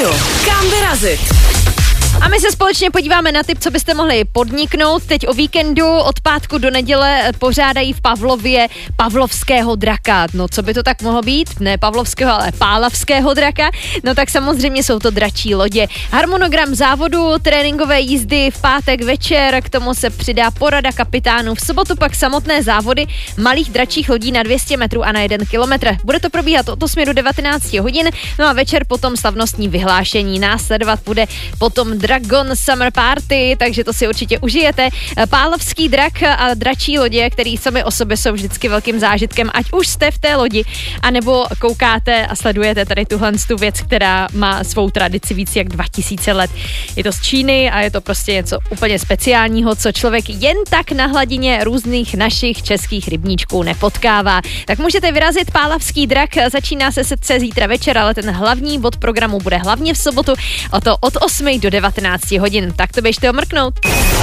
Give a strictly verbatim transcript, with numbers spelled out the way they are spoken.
rádiu. Kam vyrazit? A my se společně podíváme na tip, co byste mohli podniknout. Teď o víkendu od pátku do neděle pořádají v Pavlově pavlovského draka. No co by to tak mohlo být? Ne pavlovského, ale pálavského draka. No tak samozřejmě jsou to dračí lodě. Harmonogram závodu, tréninkové jízdy v pátek večer, k tomu se přidá porada kapitánů. V sobotu pak samotné závody malých dračích lodí na dvě stě metrů a na jeden kilometr. Bude to probíhat od osmi do devatenácti hodin, no a večer potom slavnostní vyhlášení. Následovat bude potom Dragon Summer Party, takže to si určitě užijete. Pálavský drak a dračí lodě, který sami o sobě jsou vždycky velkým zážitkem, ať už jste v té lodi, anebo koukáte a sledujete tady tuhle tu věc, která má svou tradici víc jak dva tisíce let. Je to z Číny a je to prostě něco úplně speciálního, co člověk jen tak na hladině různých našich českých rybníčků nepotkává. Tak můžete vyrazit Pálavský drak, začíná se setce zítra večer, ale ten hlavní bod programu bude hlavně v sobotu, a to od osmi do devatenácti hodin. Tak to běžte omrknout.